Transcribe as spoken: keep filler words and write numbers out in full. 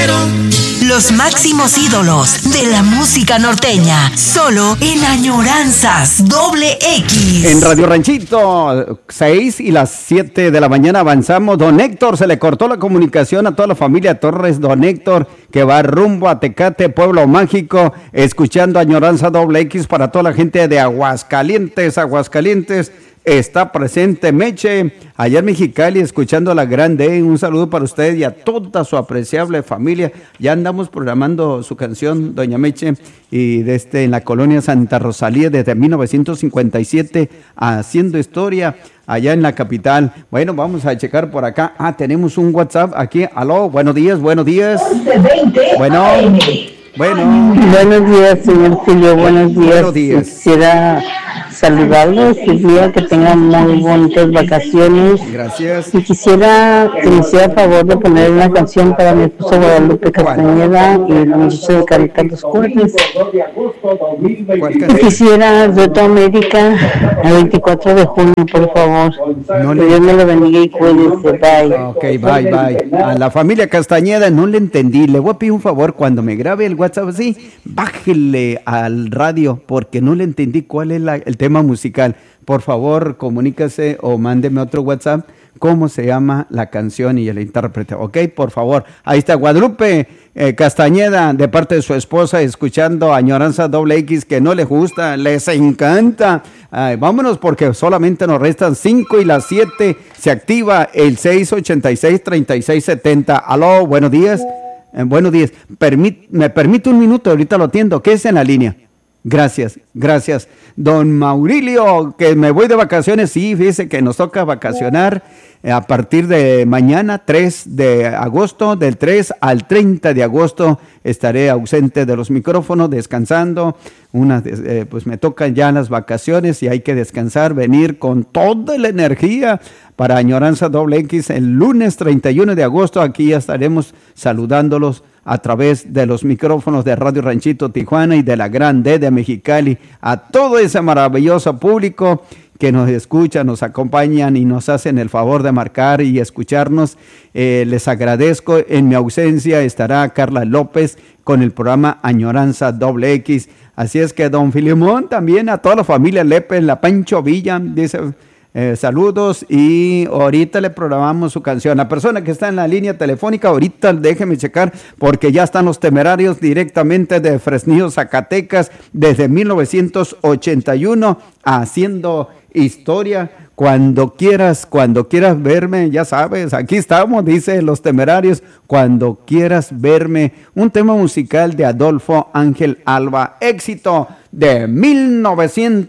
quiero. Los máximos ídolos de la música norteña, solo en Añoranzas Doble X. En Radio Ranchito, seis y las siete de la mañana avanzamos. Don Héctor, se le cortó la comunicación a toda la familia Torres. Don Héctor, que va rumbo a Tecate, Pueblo Mágico, escuchando Añoranza Doble X para toda la gente de Aguascalientes, Aguascalientes. Está presente Meche, allá en Mexicali, escuchando la Grande. Un saludo para usted y a toda su apreciable familia. Ya andamos programando su canción, doña Meche, y desde en la colonia Santa Rosalía, desde mil novecientos cincuenta y siete, haciendo historia allá en la capital. Bueno, vamos a checar por acá. Ah, tenemos un WhatsApp aquí. Aló, buenos días, buenos días. Bueno, bueno. Buenos días, señor Silvio, buenos días. Buenos días. Quisiera saludarlos, quisiera que tengan muy bonitas vacaciones. Gracias. Y quisiera que me hiciera favor de poner una canción para mi esposa Guadalupe Castañeda y el muchacho de Caritas Los Cuernos. Quisiera Reto América el veinticuatro de junio, por favor. No le... Que Dios me lo bendiga y cuídense. Bye. Ok, bye, bye. A la familia Castañeda no le entendí. Le voy a pedir un favor, cuando me grabe el WhatsApp así, bájele al radio porque no le entendí cuál es la, el tema musical. Por favor, comuníquese o mándeme otro WhatsApp cómo se llama la canción y el intérprete. Ok, por favor. Ahí está Guadalupe eh, Castañeda, de parte de su esposa, escuchando Añoranza Doble X, que no les gusta, les encanta. Ay, vámonos porque solamente nos restan cinco y las siete. Se activa el seis ochenta y seis, treinta y seis setenta. Aló, buenos días. Eh, buenos días. Permit, me permite un minuto, ahorita lo atiendo. ¿Qué es en la línea? Gracias, gracias. Don Maurilio, que me voy de vacaciones. Sí, fíjese que nos toca vacacionar eh, a partir de mañana, tres de agosto. Del tres al treinta de agosto estaré ausente de los micrófonos, descansando. Una, eh, pues me tocan ya las vacaciones y hay que descansar, venir con toda la energía para Añoranza Doble X. El lunes treinta y uno de agosto aquí ya estaremos saludándolos a través de los micrófonos de Radio Ranchito Tijuana y de la Gran D de Mexicali, a todo ese maravilloso público que nos escucha, nos acompañan y nos hacen el favor de marcar y escucharnos. Eh, les agradezco. En mi ausencia estará Carla López con el programa Añoranza Doble X. Así es que don Filimón, también a toda la familia Lepe, la Pancho Villa, dice... Eh, saludos y ahorita le programamos su canción. La persona que está en la línea telefónica, ahorita déjeme checar porque ya están los Temerarios directamente de Fresnillo, Zacatecas, desde mil novecientos ochenta y uno haciendo historia. Cuando quieras, cuando quieras verme, ya sabes, aquí estamos, dice los Temerarios, cuando quieras verme. Un tema musical de Adolfo Ángel Alba, éxito de mil novecientos